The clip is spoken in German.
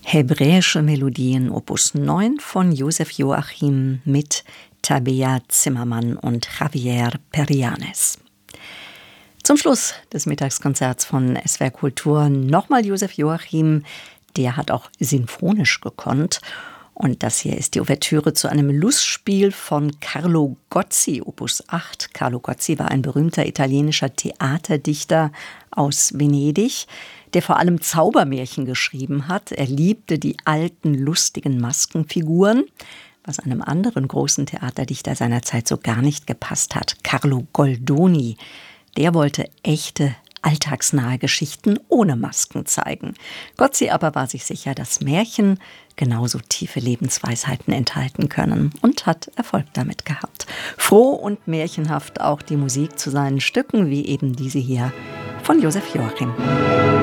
Hebräische Melodien Opus 9 von Josef Joachim mit Tabea Zimmermann und Javier Perianes. Zum Schluss des Mittagskonzerts von SWR Kultur nochmal Josef Joachim. Der hat auch sinfonisch gekonnt. Und das hier ist die Ouvertüre zu einem Lustspiel von Carlo Gozzi, Opus 8. Carlo Gozzi war ein berühmter italienischer Theaterdichter aus Venedig, der vor allem Zaubermärchen geschrieben hat. Er liebte die alten, lustigen Maskenfiguren, was einem anderen großen Theaterdichter seiner Zeit so gar nicht gepasst hat. Carlo Goldoni, der wollte echte, alltagsnahe Geschichten ohne Masken zeigen. Gozzi aber war sich sicher, dass Märchen genauso tiefe Lebensweisheiten enthalten können und hat Erfolg damit gehabt. Froh und märchenhaft auch die Musik zu seinen Stücken, wie eben diese hier von Josef Joachim.